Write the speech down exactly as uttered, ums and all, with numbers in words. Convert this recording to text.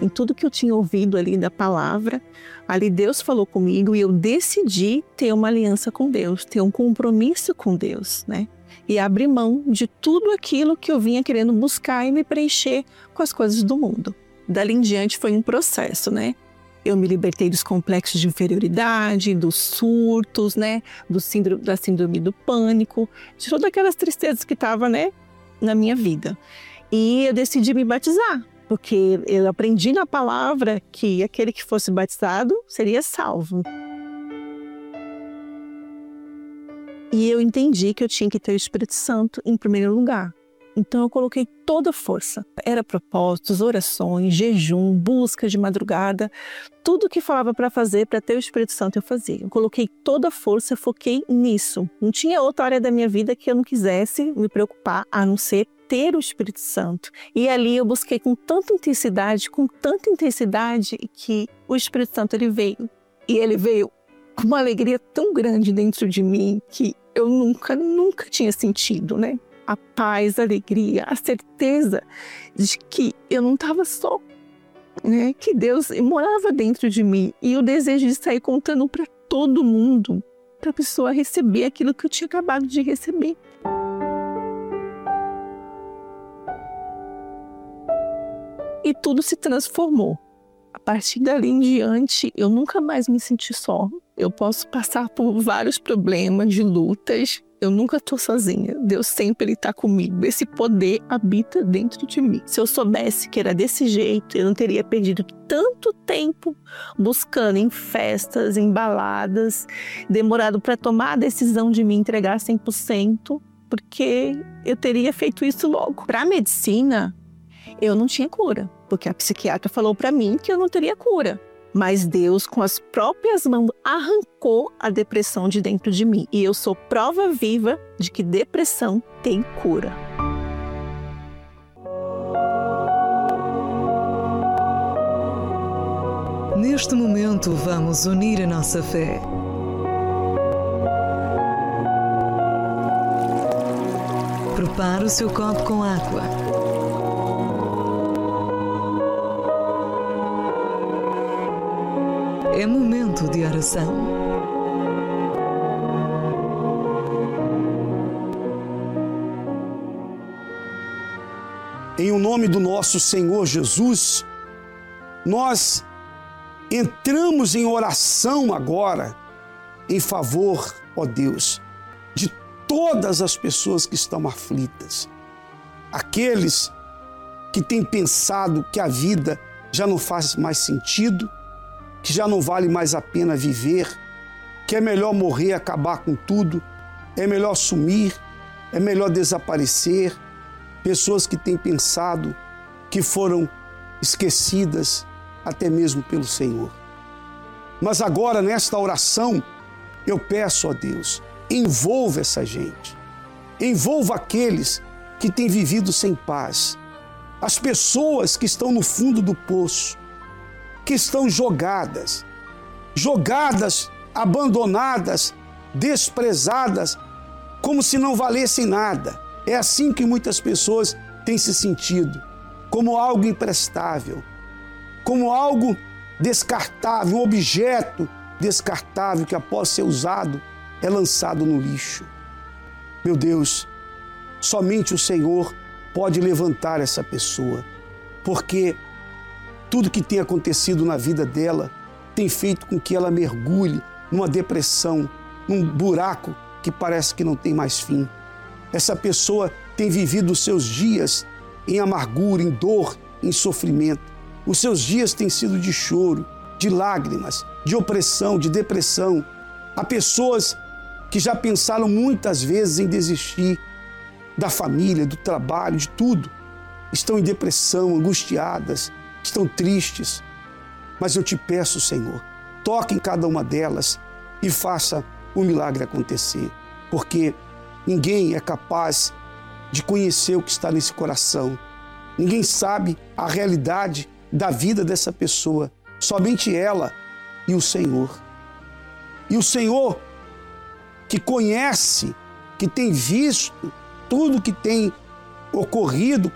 em tudo que eu tinha ouvido ali da palavra. Ali Deus falou comigo e eu decidi ter uma aliança com Deus, ter um compromisso com Deus, né? E abrir mão de tudo aquilo que eu vinha querendo buscar e me preencher com as coisas do mundo. Dali em diante foi um processo, né? Eu me libertei dos complexos de inferioridade, dos surtos, né? Do síndrome, da síndrome do pânico, de todas aquelas tristezas que estavam, né, na minha vida. E eu decidi me batizar, porque eu aprendi na palavra que aquele que fosse batizado seria salvo. E eu entendi que eu tinha que ter o Espírito Santo em primeiro lugar. Então eu coloquei toda a força. Era propósitos, orações, jejum, busca de madrugada. Tudo que falava para fazer, para ter o Espírito Santo, eu fazia. Eu coloquei toda a força, foquei nisso. Não tinha outra área da minha vida que eu não quisesse me preocupar, a não ser ter o Espírito Santo. E ali eu busquei com tanta intensidade, com tanta intensidade, que o Espírito Santo ele veio. E ele veio com uma alegria tão grande dentro de mim que eu nunca, nunca tinha sentido, né? A paz, a alegria, a certeza de que eu não estava só, né? Que Deus morava dentro de mim. E o desejo de sair contando para todo mundo, para a pessoa receber aquilo que eu tinha acabado de receber. E tudo se transformou. A partir dali em diante, eu nunca mais me senti só. Eu posso passar por vários problemas, de lutas. Eu nunca estou sozinha. Deus sempre está comigo. Esse poder habita dentro de mim. Se eu soubesse que era desse jeito, eu não teria perdido tanto tempo buscando em festas, em baladas, demorado para tomar a decisão de me entregar cem por cento, porque eu teria feito isso logo. Para a medicina, eu não tinha cura, porque a psiquiatra falou para mim que eu não teria cura. Mas Deus, com as próprias mãos, arrancou a depressão de dentro de mim. E eu sou prova viva de que depressão tem cura. Neste momento, vamos unir a nossa fé. Prepare o seu copo com água. É momento de oração. Em o nome do nosso Senhor Jesus, nós entramos em oração agora em favor, ó Deus, de todas as pessoas que estão aflitas. Aqueles que têm pensado que a vida já não faz mais sentido, que já não vale mais a pena viver, que é melhor morrer, acabar com tudo, é melhor sumir, é melhor desaparecer. Pessoas que têm pensado que foram esquecidas até mesmo pelo Senhor. Mas agora, nesta oração, eu peço a Deus, envolva essa gente, envolva aqueles que têm vivido sem paz, as pessoas que estão no fundo do poço, que estão jogadas, jogadas, abandonadas, desprezadas, como se não valessem nada. É assim que muitas pessoas têm se sentido, como algo imprestável, como algo descartável, um objeto descartável que após ser usado é lançado no lixo. Meu Deus, somente o Senhor pode levantar essa pessoa, porque tudo que tem acontecido na vida dela tem feito com que ela mergulhe numa depressão, num buraco que parece que não tem mais fim. Essa pessoa tem vivido os seus dias em amargura, em dor, em sofrimento. Os seus dias têm sido de choro, de lágrimas, de opressão, de depressão. Há pessoas que já pensaram muitas vezes em desistir da família, do trabalho, de tudo. Estão em depressão, angustiadas, estão tristes, mas eu te peço, Senhor, toque em cada uma delas e faça o milagre acontecer, porque ninguém é capaz de conhecer o que está nesse coração, ninguém sabe a realidade da vida dessa pessoa, somente ela e o Senhor. E o Senhor, que conhece, que tem visto tudo que tem ocorrido